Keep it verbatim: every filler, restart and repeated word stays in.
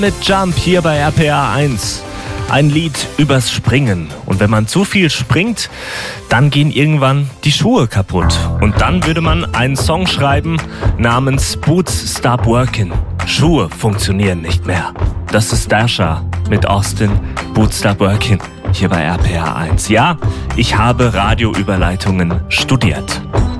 Mit Jump hier bei R P R eins. Ein Lied übers Springen. Und wenn man zu viel springt, dann gehen irgendwann die Schuhe kaputt. Und dann würde man einen Song schreiben namens Boots Stop Working. Schuhe funktionieren nicht mehr. Das ist Dasha mit Austin, Boots Stop Working, hier bei R P R eins. Ja, ich habe Radioüberleitungen studiert.